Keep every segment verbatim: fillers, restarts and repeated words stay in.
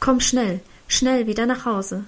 Komm schnell, schnell wieder nach Hause.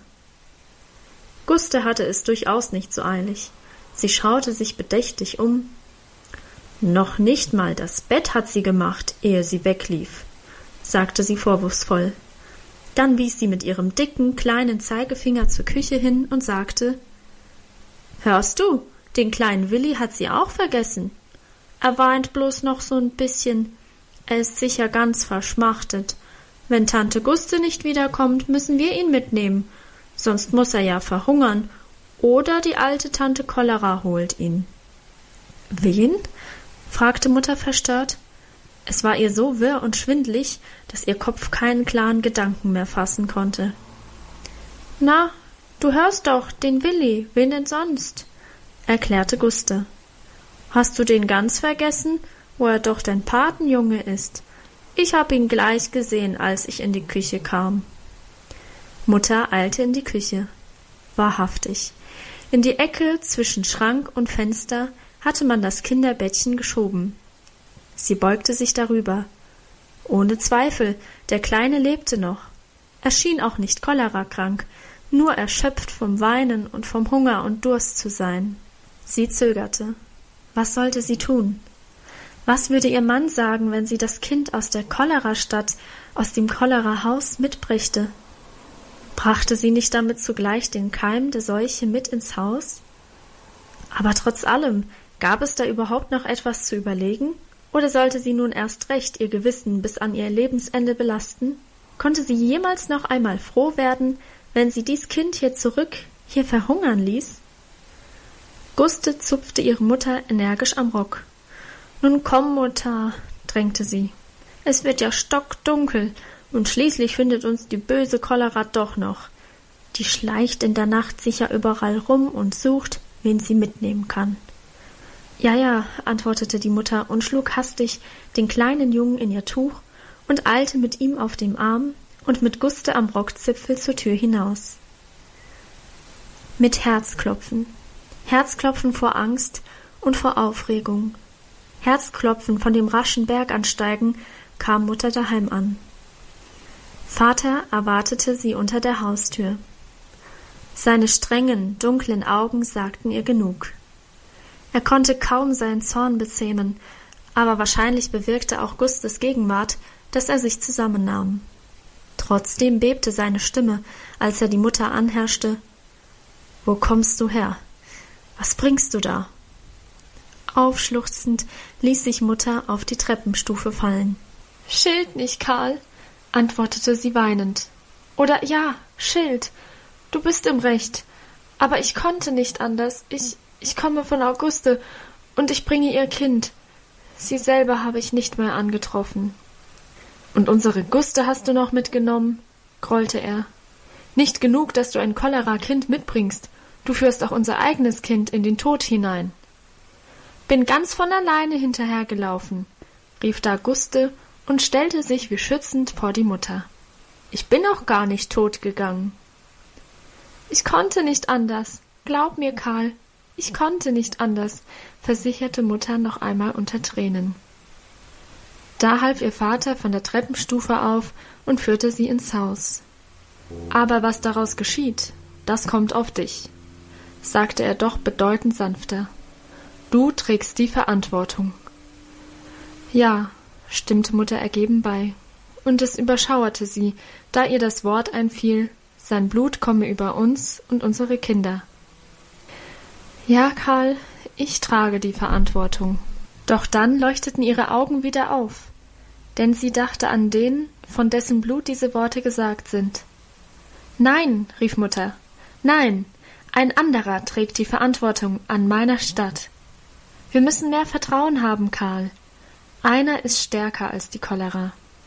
Guste hatte es durchaus nicht so eilig. Sie schaute sich bedächtig um. Noch nicht mal das Bett hat sie gemacht, ehe sie weglief, sagte sie vorwurfsvoll. Dann wies sie mit ihrem dicken, kleinen Zeigefinger zur Küche hin und sagte: »Hörst du, den kleinen Willi hat sie auch vergessen. Er weint bloß noch so ein bisschen. Er ist sicher ganz verschmachtet. Wenn Tante Guste nicht wiederkommt, müssen wir ihn mitnehmen. Sonst muss er ja verhungern. Oder die alte Tante Cholera holt ihn.« »Wen?« fragte Mutter verstört. Es war ihr so wirr und schwindlig, dass ihr Kopf keinen klaren Gedanken mehr fassen konnte. »Na, du hörst doch, den Willi, wen denn sonst?« erklärte Guste. »Hast du den ganz vergessen, wo er doch dein Patenjunge ist? Ich hab ihn gleich gesehen, als ich in die Küche kam.« Mutter eilte in die Küche. Wahrhaftig. In die Ecke zwischen Schrank und Fenster hatte man das Kinderbettchen geschoben. Sie beugte sich darüber. Ohne Zweifel, der Kleine lebte noch. Er schien auch nicht cholerakrank, nur erschöpft vom Weinen und vom Hunger und Durst zu sein. Sie zögerte. Was sollte sie tun? Was würde ihr Mann sagen, wenn sie das Kind aus der Cholerastadt, aus dem Cholerahaus mitbrächte? Brachte sie nicht damit zugleich den Keim der Seuche mit ins Haus? Aber trotz allem, gab es da überhaupt noch etwas zu überlegen? Oder sollte sie nun erst recht ihr Gewissen bis an ihr Lebensende belasten? Konnte sie jemals noch einmal froh werden, wenn sie dies Kind hier zurück, hier verhungern ließ? Guste zupfte ihre Mutter energisch am Rock. »Nun komm, Mutter«, drängte sie. »Es wird ja stockdunkel, und schließlich findet uns die böse Cholera doch noch. Die schleicht in der Nacht sicher überall rum und sucht, wen sie mitnehmen kann.« »Ja, ja«, antwortete die Mutter und schlug hastig den kleinen Jungen in ihr Tuch und eilte mit ihm auf dem Arm und mit Guste am Rockzipfel zur Tür hinaus. Mit Herzklopfen, Herzklopfen vor Angst und vor Aufregung, Herzklopfen von dem raschen Bergansteigen kam Mutter daheim an. Vater erwartete sie unter der Haustür. Seine strengen, dunklen Augen sagten ihr genug. Er konnte kaum seinen Zorn bezähmen, aber wahrscheinlich bewirkte auch Gustes Gegenwart, dass er sich zusammennahm. Trotzdem bebte seine Stimme, als er die Mutter anherrschte. »Wo kommst du her? Was bringst du da?« Aufschluchzend ließ sich Mutter auf die Treppenstufe fallen. »Schild nicht, Karl«, antwortete sie weinend. »Oder ja, Schild. Du bist im Recht. Aber ich konnte nicht anders. Ich, ich komme von Auguste und ich bringe ihr Kind. Sie selber habe ich nicht mehr angetroffen.« »Und unsere Guste hast du noch mitgenommen?« grollte er. »Nicht genug, dass du ein Cholera-Kind mitbringst. Du führst auch unser eigenes Kind in den Tod hinein.« »Bin ganz von alleine hinterhergelaufen«, rief da Guste und stellte sich wie schützend vor die Mutter. »Ich bin auch gar nicht tot gegangen.« »Ich konnte nicht anders. Glaub mir, Karl, ich konnte nicht anders«, versicherte Mutter noch einmal unter Tränen. Da half ihr Vater von der Treppenstufe auf und führte sie ins Haus. »Aber was daraus geschieht, das kommt auf dich«, sagte er doch bedeutend sanfter. »Du trägst die Verantwortung.« »Ja«, stimmte Mutter ergeben bei, und es überschauerte sie, da ihr das Wort einfiel, sein Blut komme über uns und unsere Kinder. »Ja, Karl, ich trage die Verantwortung.« Doch dann leuchteten ihre Augen wieder auf, denn sie dachte an den, von dessen Blut diese Worte gesagt sind. »Nein«, rief Mutter, »nein, ein anderer trägt die Verantwortung an meiner Stadt. Wir müssen mehr Vertrauen haben, Karl. Einer ist stärker als die Cholera.«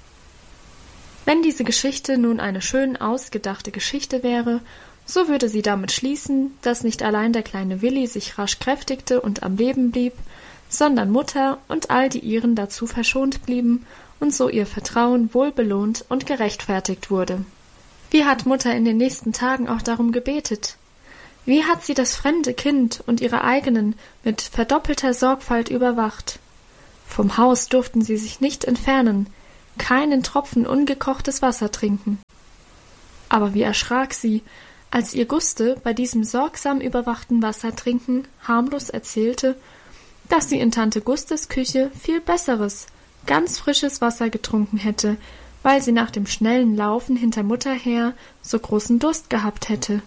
Wenn diese Geschichte nun eine schön ausgedachte Geschichte wäre, so würde sie damit schließen, dass nicht allein der kleine Willi sich rasch kräftigte und am Leben blieb, sondern Mutter und all die ihren dazu verschont blieben und so ihr Vertrauen wohl belohnt und gerechtfertigt wurde. Wie hat Mutter in den nächsten Tagen auch darum gebetet? Wie hat sie das fremde Kind und ihre eigenen mit verdoppelter Sorgfalt überwacht? Vom Haus durften sie sich nicht entfernen, keinen Tropfen ungekochtes Wasser trinken. Aber wie erschrak sie, als ihr Guste bei diesem sorgsam überwachten Wassertrinken harmlos erzählte, dass sie in Tante Gustes Küche viel besseres, ganz frisches Wasser getrunken hätte, weil sie nach dem schnellen Laufen hinter Mutter her so großen Durst gehabt hätte.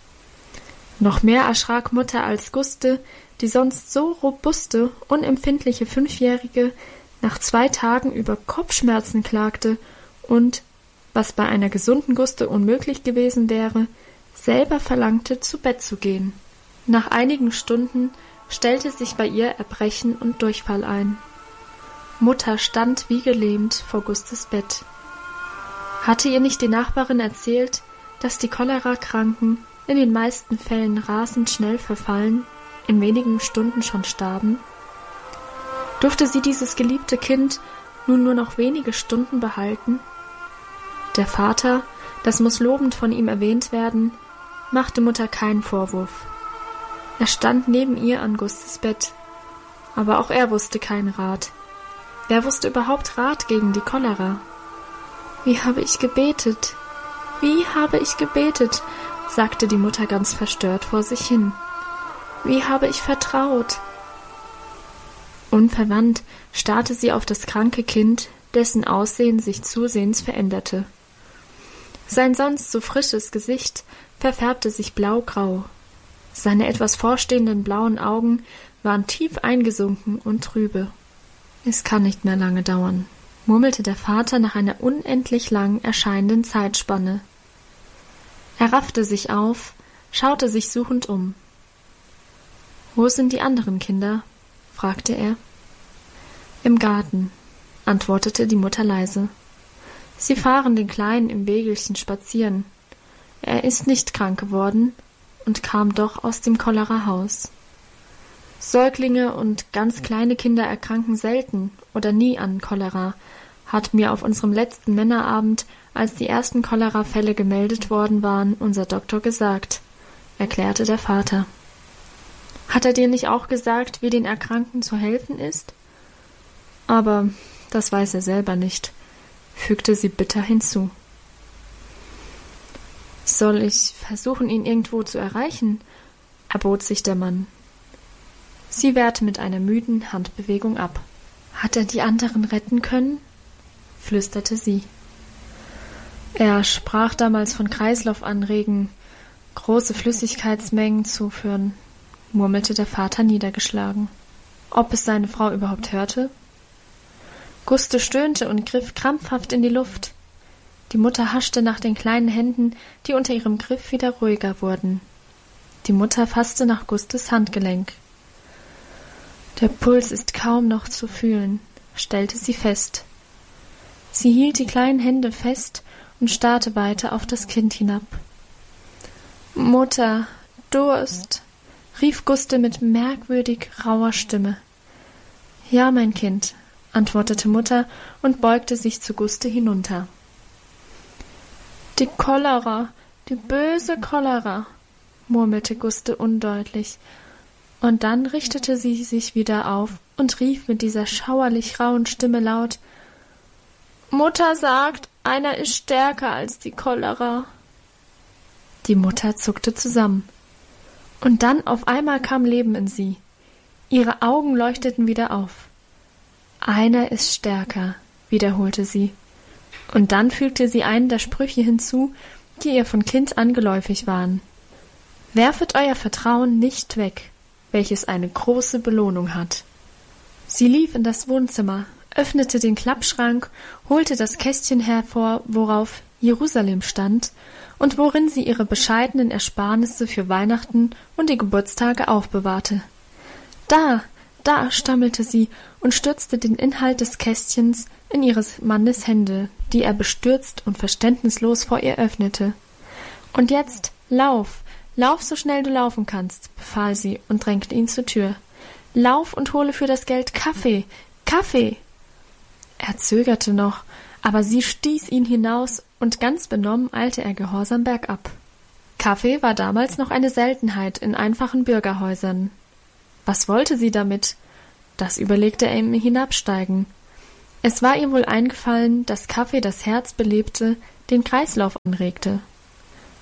Noch mehr erschrak Mutter, als Guste, die sonst so robuste, unempfindliche Fünfjährige, nach zwei Tagen über Kopfschmerzen klagte und, was bei einer gesunden Guste unmöglich gewesen wäre, selber verlangte, zu Bett zu gehen. Nach einigen Stunden stellte sich bei ihr Erbrechen und Durchfall ein. Mutter stand wie gelähmt vor Gustes Bett. Hatte ihr nicht die Nachbarin erzählt, dass die Cholera-Kranken in den meisten Fällen rasend schnell verfallen, in wenigen Stunden schon starben? Durfte sie dieses geliebte Kind nun nur noch wenige Stunden behalten? Der Vater, das muss lobend von ihm erwähnt werden, machte Mutter keinen Vorwurf. Er stand neben ihr an Gustes Bett, aber auch er wusste keinen Rat. Wer wusste überhaupt Rat gegen die Cholera? »Wie habe ich gebetet? Wie habe ich gebetet?«, sagte die Mutter ganz verstört vor sich hin. »Wie habe ich vertraut?« Unverwandt starrte sie auf das kranke Kind, dessen Aussehen sich zusehends veränderte. Sein sonst so frisches Gesicht verfärbte sich blaugrau. Seine etwas vorstehenden blauen Augen waren tief eingesunken und trübe. »Es kann nicht mehr lange dauern«, murmelte der Vater nach einer unendlich lang erscheinenden Zeitspanne. Er raffte sich auf, schaute sich suchend um. »Wo sind die anderen Kinder?« fragte er. »Im Garten«, antwortete die Mutter leise. »Sie fahren den Kleinen im Wägelchen spazieren. Er ist nicht krank geworden und kam doch aus dem Cholera-Haus. Säuglinge und ganz kleine Kinder erkranken selten oder nie an Cholera, hat mir auf unserem letzten Männerabend, als die ersten Cholera-Fälle gemeldet worden waren, unser Doktor gesagt«, erklärte der Vater. »Hat er dir nicht auch gesagt, wie den Erkrankten zu helfen ist?« »Aber das weiß er selber nicht«, fügte sie bitter hinzu. »Soll ich versuchen, ihn irgendwo zu erreichen?« erbot sich der Mann. Sie wehrte mit einer müden Handbewegung ab. »Hat er die anderen retten können?« flüsterte sie. »Er sprach damals von Kreislauf anregen, große Flüssigkeitsmengen zuführen«, murmelte der Vater niedergeschlagen. Ob es seine Frau überhaupt hörte? Guste stöhnte und griff krampfhaft in die Luft. Die Mutter haschte nach den kleinen Händen, die unter ihrem Griff wieder ruhiger wurden. Die Mutter fasste nach Gustes Handgelenk. Der Puls ist kaum noch zu fühlen, stellte sie fest. Sie hielt die kleinen Hände fest und starrte weiter auf das Kind hinab. »Mutter, Durst«, rief Guste mit merkwürdig rauer Stimme. »Ja, mein Kind«, antwortete Mutter und beugte sich zu Guste hinunter. »Die Cholera, die böse Cholera«, murmelte Guste undeutlich, und dann richtete sie sich wieder auf und rief mit dieser schauerlich rauen Stimme laut: »Mutter sagt, einer ist stärker als die Cholera.« Die Mutter zuckte zusammen. Und dann auf einmal kam Leben in sie. Ihre Augen leuchteten wieder auf. »Einer ist stärker«, wiederholte sie. Und dann fügte sie einen der Sprüche hinzu, die ihr von Kind an geläufig waren. »Werfet euer Vertrauen nicht weg, welches eine große Belohnung hat.« Sie lief in das Wohnzimmer, öffnete den Klappschrank, holte das Kästchen hervor, worauf Jerusalem stand und worin sie ihre bescheidenen Ersparnisse für Weihnachten und die Geburtstage aufbewahrte. »Da, da«, stammelte sie und stürzte den Inhalt des Kästchens in ihres Mannes Hände, die er bestürzt und verständnislos vor ihr öffnete. »Und jetzt, lauf, lauf so schnell du laufen kannst«, befahl sie und drängte ihn zur Tür. »Lauf und hole für das Geld Kaffee, Kaffee!« Er zögerte noch, aber sie stieß ihn hinaus, und ganz benommen eilte er gehorsam bergab. Kaffee war damals noch eine Seltenheit in einfachen Bürgerhäusern. Was wollte sie damit? Das überlegte er im Hinabsteigen. Es war ihr wohl eingefallen, dass Kaffee das Herz belebte, den Kreislauf anregte.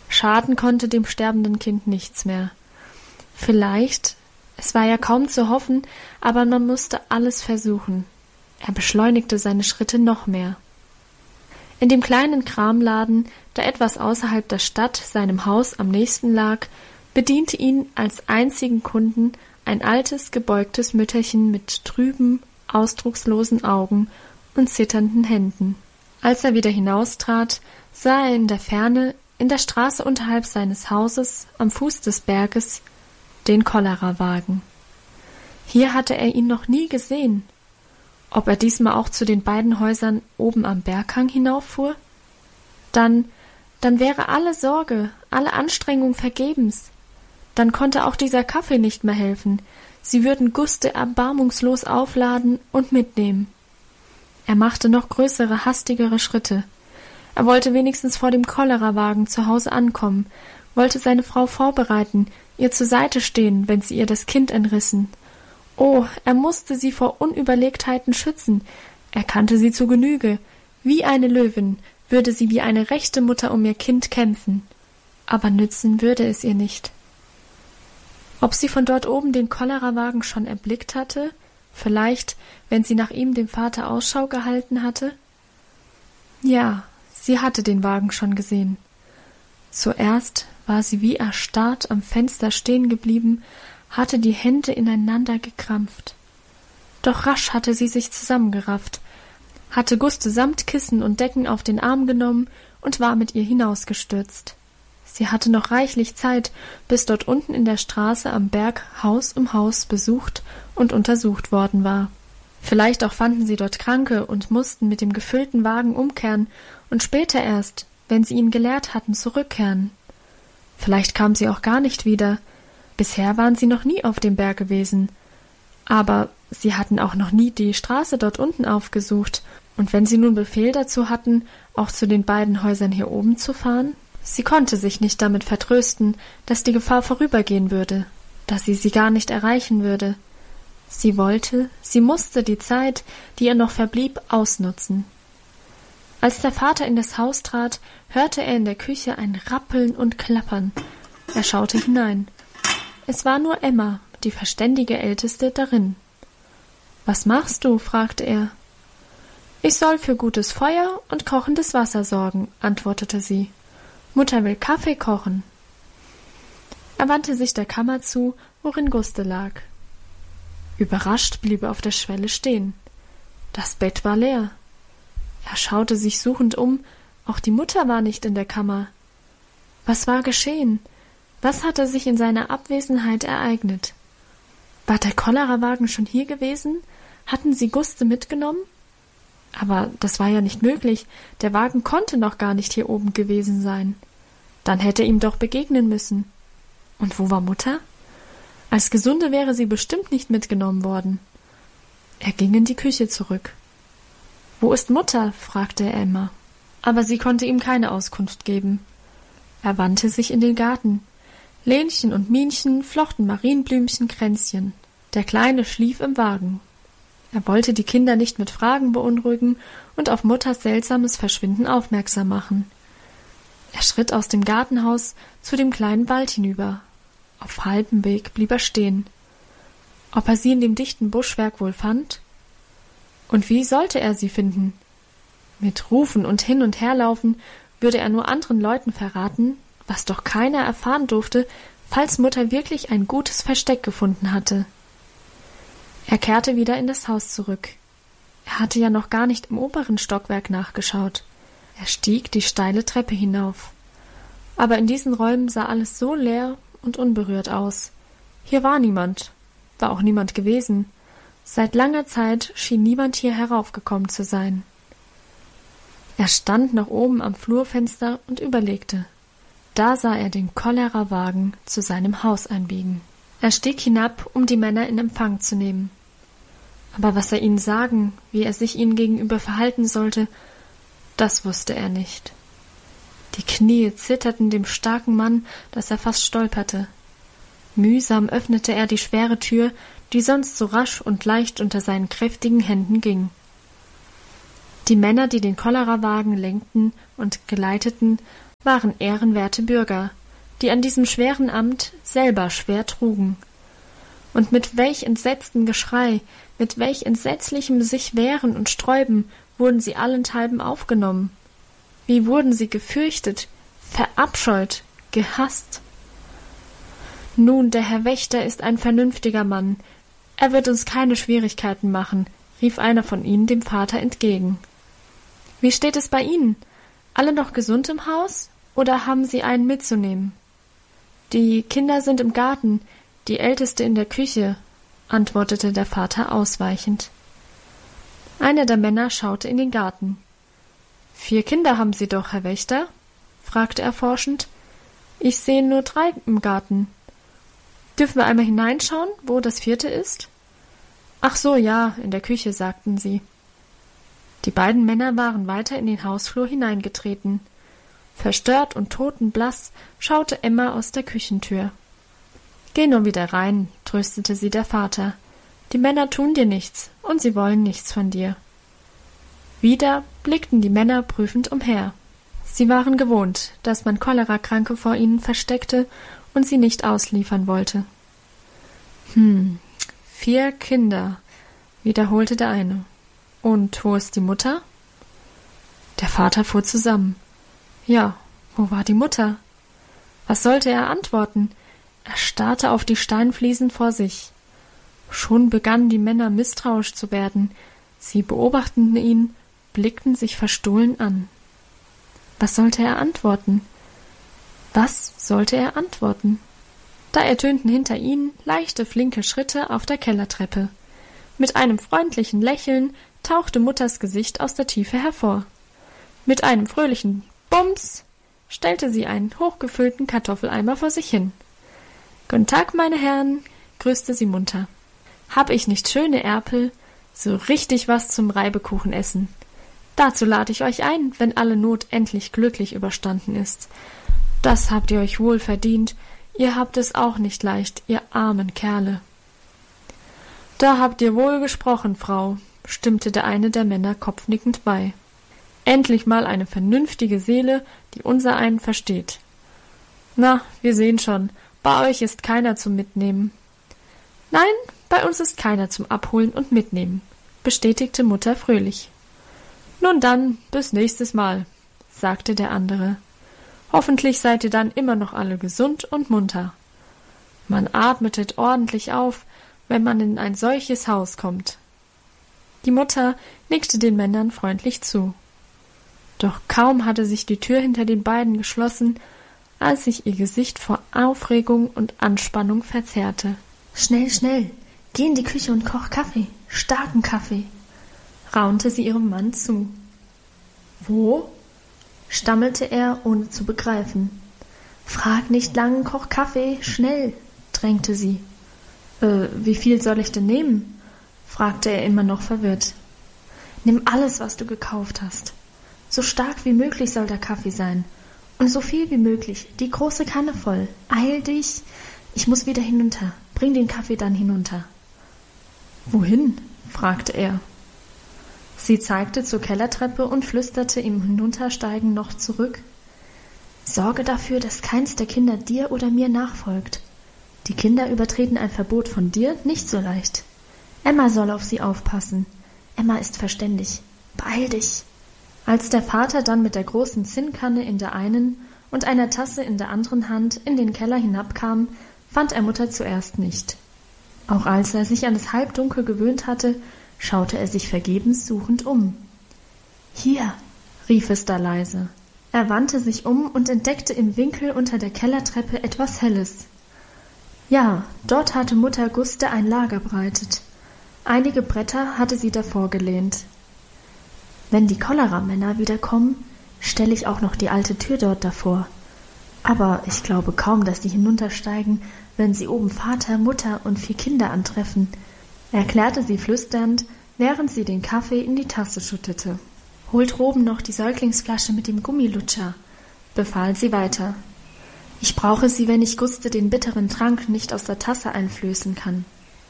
Schaden konnte dem sterbenden Kind nichts mehr. Vielleicht, es war ja kaum zu hoffen, aber man musste alles versuchen. Er beschleunigte seine Schritte noch mehr. In dem kleinen Kramladen, der etwas außerhalb der Stadt seinem Haus am nächsten lag, bediente ihn als einzigen Kunden ein altes, gebeugtes Mütterchen mit trüben, ausdruckslosen Augen und zitternden Händen. Als er wieder hinaustrat, sah er in der Ferne, in der Straße unterhalb seines Hauses, am Fuß des Berges, den Cholerawagen. Hier hatte er ihn noch nie gesehen. Ob er diesmal auch zu den beiden Häusern oben am Berghang hinauffuhr? Dann, dann wäre alle Sorge, alle Anstrengung vergebens. Dann konnte auch dieser Kaffee nicht mehr helfen. Sie würden Guste erbarmungslos aufladen und mitnehmen. Er machte noch größere, hastigere Schritte. Er wollte wenigstens vor dem Cholerawagen zu Hause ankommen, wollte seine Frau vorbereiten, ihr zur Seite stehen, wenn sie ihr das Kind entrissen. Oh, er musste sie vor Unüberlegtheiten schützen. Er kannte sie zu Genüge. Wie eine Löwin würde sie wie eine rechte Mutter um ihr Kind kämpfen. Aber nützen würde es ihr nicht. Ob sie von dort oben den Cholerawagen schon erblickt hatte? Vielleicht, wenn sie nach ihm, dem Vater, Ausschau gehalten hatte? Ja, sie hatte den Wagen schon gesehen. Zuerst war sie wie erstarrt am Fenster stehen geblieben, hatte die Hände ineinander gekrampft. Doch rasch hatte sie sich zusammengerafft, hatte Guste samt Kissen und Decken auf den Arm genommen und war mit ihr hinausgestürzt. Sie hatte noch reichlich Zeit, bis dort unten in der Straße am Berg Haus um Haus besucht und untersucht worden war. Vielleicht auch fanden sie dort Kranke und mussten mit dem gefüllten Wagen umkehren und später erst, wenn sie ihn geleert hatten, zurückkehren. Vielleicht kam sie auch gar nicht wieder. Bisher waren sie noch nie auf dem Berg gewesen. Aber sie hatten auch noch nie die Straße dort unten aufgesucht. Und wenn sie nun Befehl dazu hatten, auch zu den beiden Häusern hier oben zu fahren? Sie konnte sich nicht damit vertrösten, dass die Gefahr vorübergehen würde, dass sie sie gar nicht erreichen würde. Sie wollte, sie musste die Zeit, die ihr noch verblieb, ausnutzen. Als der Vater in das Haus trat, hörte er in der Küche ein Rappeln und Klappern. Er schaute hinein. Es war nur Emma, die verständige Älteste, darin. »Was machst du?« fragte er. »Ich soll für gutes Feuer und kochendes Wasser sorgen«, antwortete sie. »Mutter will Kaffee kochen.« Er wandte sich der Kammer zu, worin Guste lag. Überrascht blieb er auf der Schwelle stehen. Das Bett war leer. Er schaute sich suchend um, auch die Mutter war nicht in der Kammer. Was war geschehen? Was hatte sich in seiner Abwesenheit ereignet? War der Cholerawagen schon hier gewesen? Hatten sie Guste mitgenommen? Aber das war ja nicht möglich, der Wagen konnte noch gar nicht hier oben gewesen sein. Dann hätte er ihm doch begegnen müssen. Und wo war Mutter? Als Gesunde wäre sie bestimmt nicht mitgenommen worden. Er ging in die Küche zurück. »Wo ist Mutter?« fragte er Emma. Aber sie konnte ihm keine Auskunft geben. Er wandte sich in den Garten. Lenchen und Minchen flochten Marienblümchenkränzchen. Der Kleine schlief im Wagen. Er wollte die Kinder nicht mit Fragen beunruhigen und auf Mutters seltsames Verschwinden aufmerksam machen. Er schritt aus dem Gartenhaus zu dem kleinen Wald hinüber. Auf halbem Weg blieb er stehen. Ob er sie in dem dichten Buschwerk wohl fand? Und wie sollte er sie finden? Mit Rufen und Hin- und Herlaufen würde er nur anderen Leuten verraten, was doch keiner erfahren durfte, falls Mutter wirklich ein gutes Versteck gefunden hatte. Er kehrte wieder in das Haus zurück. Er hatte ja noch gar nicht im oberen Stockwerk nachgeschaut. Er stieg die steile Treppe hinauf. Aber in diesen Räumen sah alles so leer und unberührt aus. Hier war niemand, war auch niemand gewesen. Seit langer Zeit schien niemand hier heraufgekommen zu sein. Er stand noch oben am Flurfenster und überlegte. Da sah er den Cholerawagen zu seinem Haus einbiegen. Er stieg hinab, um die Männer in Empfang zu nehmen. Aber was er ihnen sagen, wie er sich ihnen gegenüber verhalten sollte, das wusste er nicht. Die Knie zitterten dem starken Mann, dass er fast stolperte. Mühsam öffnete er die schwere Tür, die sonst so rasch und leicht unter seinen kräftigen Händen ging. Die Männer, die den Cholerawagen lenkten und geleiteten, waren ehrenwerte Bürger, die an diesem schweren Amt selber schwer trugen. Und mit welch entsetztem Geschrei, mit welch entsetzlichem sich wehren und sträuben, wurden sie allenthalben aufgenommen. Wie wurden sie gefürchtet, verabscheut, gehasst. »Nun, der Herr Wächter ist ein vernünftiger Mann. Er wird uns keine Schwierigkeiten machen«, rief einer von ihnen dem Vater entgegen. »Wie steht es bei Ihnen? Alle noch gesund im Haus, oder haben Sie einen mitzunehmen?« »Die Kinder sind im Garten, die Älteste in der Küche«, antwortete der Vater ausweichend. Einer der Männer schaute in den Garten. »Vier Kinder haben Sie doch, Herr Wächter?« fragte er forschend. »Ich sehe nur drei im Garten. Dürfen wir einmal hineinschauen, wo das vierte ist?« »Ach so, ja, in der Küche«, sagten sie. Die beiden Männer waren weiter in den Hausflur hineingetreten. Verstört und totenblass schaute Emma aus der Küchentür. »Geh nur wieder rein«, tröstete sie der Vater. »Die Männer tun dir nichts, und sie wollen nichts von dir.« Wieder blickten die Männer prüfend umher. Sie waren gewohnt, dass man Cholerakranke vor ihnen versteckte und sie nicht ausliefern wollte. »Hm, vier Kinder«, wiederholte der eine. »Und wo ist die Mutter?« Der Vater fuhr zusammen. Ja, wo war die Mutter? Was sollte er antworten? Er starrte auf die Steinfliesen vor sich. Schon begannen die Männer misstrauisch zu werden. Sie beobachteten ihn, blickten sich verstohlen an. Was sollte er antworten? Was sollte er antworten? Da ertönten hinter ihnen leichte, flinke Schritte auf der Kellertreppe. Mit einem freundlichen Lächeln tauchte Mutters Gesicht aus der Tiefe hervor. Mit einem fröhlichen Bums stellte sie einen hochgefüllten Kartoffeleimer vor sich hin. »Guten Tag, meine Herren«, grüßte sie munter. »Hab ich nicht schöne Erpel? So richtig was zum Reibekuchen essen. Dazu lade ich euch ein, wenn alle Not endlich glücklich überstanden ist. Das habt ihr euch wohl verdient. Ihr habt es auch nicht leicht, ihr armen Kerle.« »Da habt ihr wohl gesprochen, Frau«, stimmte der eine der Männer kopfnickend bei. »Endlich mal eine vernünftige Seele, die unsereinen versteht. Na, wir sehen schon, bei euch ist keiner zum Mitnehmen.« »Nein, bei uns ist keiner zum Abholen und Mitnehmen«, bestätigte Mutter fröhlich. »Nun dann, bis nächstes Mal«, sagte der andere. »Hoffentlich seid ihr dann immer noch alle gesund und munter. Man atmetet ordentlich auf, wenn man in ein solches Haus kommt.« Die Mutter nickte den Männern freundlich zu. Doch kaum hatte sich die Tür hinter den beiden geschlossen, als sich ihr Gesicht vor Aufregung und Anspannung verzerrte. »Schnell, schnell, geh in die Küche und koch Kaffee, starken Kaffee«, raunte sie ihrem Mann zu. »Wo?« stammelte er, ohne zu begreifen. »Frag nicht lang, koch Kaffee, schnell«, drängte sie. »Äh, wie viel soll ich denn nehmen?« fragte er immer noch verwirrt. »Nimm alles, was du gekauft hast. So stark wie möglich soll der Kaffee sein. Und so viel wie möglich, die große Kanne voll. Eil dich, ich muss wieder hinunter. Bring den Kaffee dann hinunter.« »Wohin?« fragte er. Sie zeigte zur Kellertreppe und flüsterte im Hinuntersteigen noch zurück. »Sorge dafür, dass keins der Kinder dir oder mir nachfolgt. Die Kinder übertreten ein Verbot von dir nicht so leicht. Emma soll auf sie aufpassen. Emma ist verständig. Beeil dich.« Als der Vater dann mit der großen Zinnkanne in der einen und einer Tasse in der anderen Hand in den Keller hinabkam, fand er Mutter zuerst nicht. Auch als er sich an das Halbdunkel gewöhnt hatte, schaute er sich vergebens suchend um. »Hier«, rief es da leise. Er wandte sich um und entdeckte im Winkel unter der Kellertreppe etwas Helles. Ja, dort hatte Mutter Guste ein Lager bereitet. Einige Bretter hatte sie davor gelehnt. »Wenn die Cholera-Männer wiederkommen, stelle ich auch noch die alte Tür dort davor. Aber ich glaube kaum, dass sie hinuntersteigen, wenn sie oben Vater, Mutter und vier Kinder antreffen«, erklärte sie flüsternd, während sie den Kaffee in die Tasse schüttete. »Holt Roben noch die Säuglingsflasche mit dem Gummilutscher«, befahl sie weiter. »Ich brauche sie, wenn ich Guste den bitteren Trank nicht aus der Tasse einflößen kann.«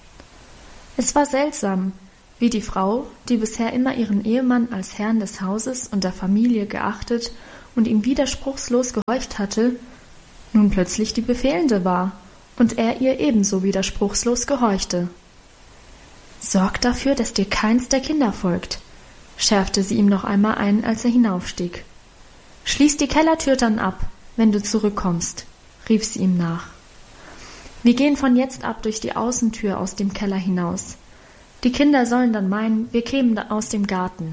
Es war seltsam, wie die Frau, die bisher immer ihren Ehemann als Herrn des Hauses und der Familie geachtet und ihm widerspruchslos gehorcht hatte, nun plötzlich die Befehlende war und er ihr ebenso widerspruchslos gehorchte. »Sorg dafür, dass dir keins der Kinder folgt«, schärfte sie ihm noch einmal ein, als er hinaufstieg. »Schließ die Kellertür dann ab, wenn du zurückkommst«, rief sie ihm nach. »Wir gehen von jetzt ab durch die Außentür aus dem Keller hinaus. Die Kinder sollen dann meinen, wir kämen aus dem Garten.«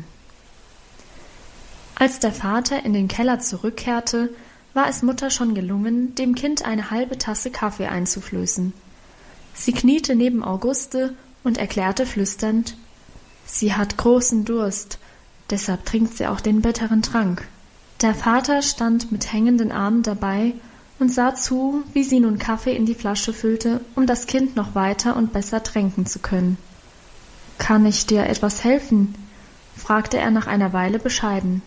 Als der Vater in den Keller zurückkehrte, war es Mutter schon gelungen, dem Kind eine halbe Tasse Kaffee einzuflößen. Sie kniete neben Auguste und erklärte flüsternd, sie hat großen Durst, deshalb trinkt sie auch den bitteren Trank. Der Vater stand mit hängenden Armen dabei und sah zu, wie sie nun Kaffee in die Flasche füllte, um das Kind noch weiter und besser tränken zu können. »Kann ich dir etwas helfen?« fragte er nach einer Weile bescheiden.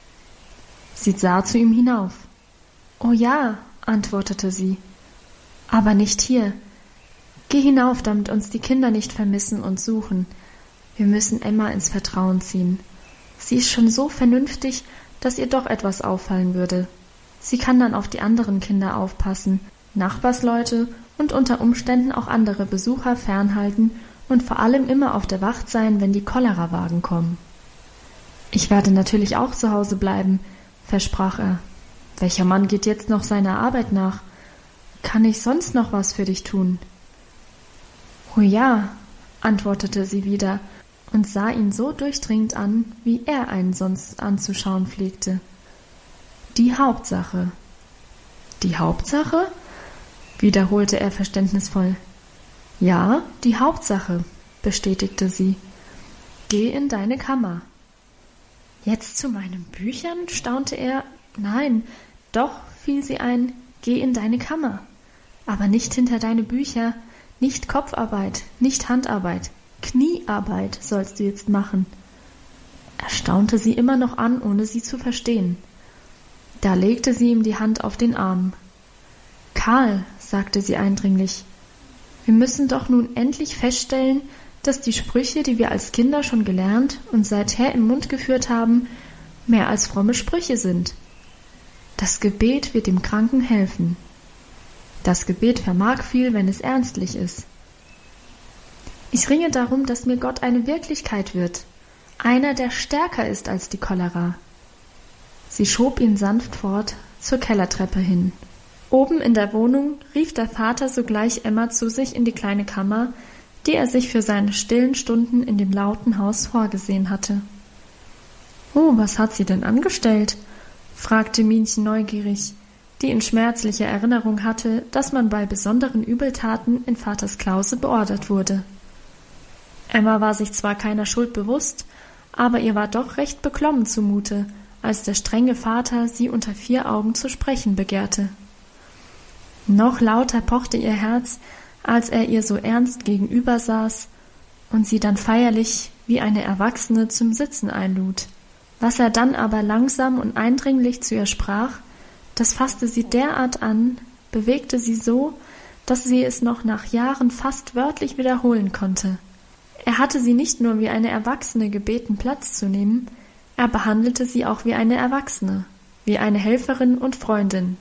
Sie sah zu ihm hinauf. »Oh ja«, antwortete sie, »aber nicht hier. Geh hinauf, damit uns die Kinder nicht vermissen und suchen. Wir müssen Emma ins Vertrauen ziehen. Sie ist schon so vernünftig, dass ihr doch etwas auffallen würde. Sie kann dann auf die anderen Kinder aufpassen, Nachbarsleute und unter Umständen auch andere Besucher fernhalten und vor allem immer auf der Wacht sein, wenn die Cholerawagen kommen.« »Ich werde natürlich auch zu Hause bleiben«, versprach er. »Welcher Mann geht jetzt noch seiner Arbeit nach? Kann ich sonst noch was für dich tun?« »Oh ja«, antwortete sie wieder und sah ihn so durchdringend an, wie er einen sonst anzuschauen pflegte. »Die Hauptsache.« »Die Hauptsache?«, wiederholte er verständnisvoll. »Ja, die Hauptsache«, bestätigte sie. »Geh in deine Kammer.« »Jetzt zu meinen Büchern?«, staunte er. »Nein, doch«, fiel sie ein, »geh in deine Kammer. Aber nicht hinter deine Bücher, nicht Kopfarbeit, nicht Handarbeit, Kniearbeit sollst du jetzt machen.« Er staunte sie immer noch an, ohne sie zu verstehen. Da legte sie ihm die Hand auf den Arm. »Karl«, sagte sie eindringlich, »wir müssen doch nun endlich feststellen, dass die Sprüche, die wir als Kinder schon gelernt und seither im Mund geführt haben, mehr als fromme Sprüche sind. Das Gebet wird dem Kranken helfen. Das Gebet vermag viel, wenn es ernstlich ist. Ich ringe darum, dass mir Gott eine Wirklichkeit wird, einer, der stärker ist als die Cholera.« Sie schob ihn sanft fort zur Kellertreppe hin. Oben in der Wohnung rief der Vater sogleich Emma zu sich in die kleine Kammer, die er sich für seine stillen Stunden in dem lauten Haus vorgesehen hatte. »Oh, was hat sie denn angestellt?« fragte Minchen neugierig, die in schmerzlicher Erinnerung hatte, dass man bei besonderen Übeltaten in Vaters Klause beordert wurde. Emma war sich zwar keiner Schuld bewusst, aber ihr war doch recht beklommen zumute, als der strenge Vater sie unter vier Augen zu sprechen begehrte. Noch lauter pochte ihr Herz, als er ihr so ernst gegenüber saß und sie dann feierlich wie eine Erwachsene zum Sitzen einlud. Was er dann aber langsam und eindringlich zu ihr sprach, das fasste sie derart an, bewegte sie so, dass sie es noch nach Jahren fast wörtlich wiederholen konnte. Er hatte sie nicht nur wie eine Erwachsene gebeten, Platz zu nehmen, er behandelte sie auch wie eine Erwachsene, wie eine Helferin und Freundin.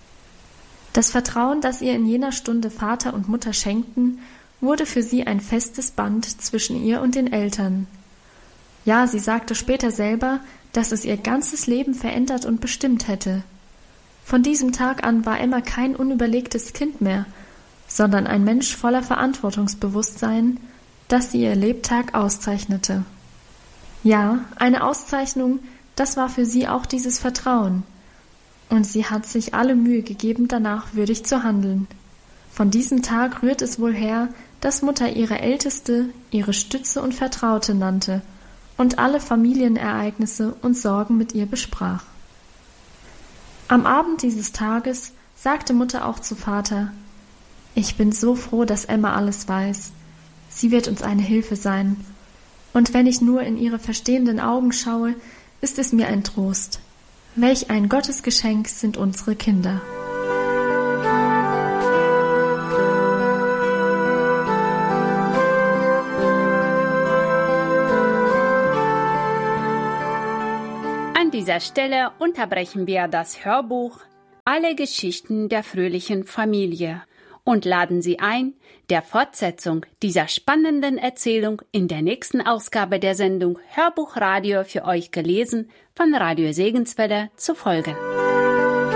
Das Vertrauen, das ihr in jener Stunde Vater und Mutter schenkten, wurde für sie ein festes Band zwischen ihr und den Eltern. Ja, sie sagte später selber, dass es ihr ganzes Leben verändert und bestimmt hätte. Von diesem Tag an war Emma kein unüberlegtes Kind mehr, sondern ein Mensch voller Verantwortungsbewusstsein, das sie ihr Lebtag auszeichnete. Ja, eine Auszeichnung, das war für sie auch dieses Vertrauen. Und sie hat sich alle Mühe gegeben, danach würdig zu handeln. Von diesem Tag rührt es wohl her, dass Mutter ihre Älteste, ihre Stütze und Vertraute nannte und alle Familienereignisse und Sorgen mit ihr besprach. Am Abend dieses Tages sagte Mutter auch zu Vater: »Ich bin so froh, dass Emma alles weiß. Sie wird uns eine Hilfe sein. Und wenn ich nur in ihre verstehenden Augen schaue, ist es mir ein Trost. Welch ein Gottesgeschenk sind unsere Kinder.« An dieser dieser Stelle unterbrechen wir das Hörbuch Alle Geschichten der fröhlichen Familie und laden Sie ein, der Fortsetzung dieser spannenden Erzählung in der nächsten Ausgabe der Sendung Hörbuchradio für euch gelesen von Radio Segenswelle zu folgen.